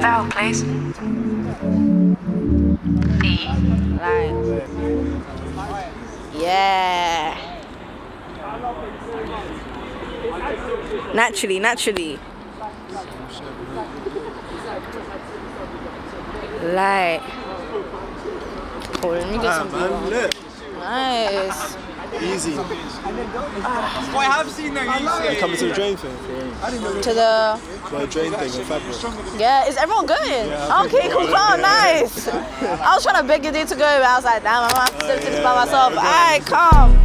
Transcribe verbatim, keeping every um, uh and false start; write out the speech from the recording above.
vowel, please. E. Like, yeah. Naturally, naturally. Like, oh, let me get Ah, some man, blue. look. Nice. Easy. Oh, I have seen that. Yeah, coming to the drain thing. To the, To the drain thing with fabric. yeah, is everyone going? Yeah, Okay, cool, cool, nice. I was trying to beg you to go, but I was like, damn, I'm gonna have to do this by myself. Alright, calm.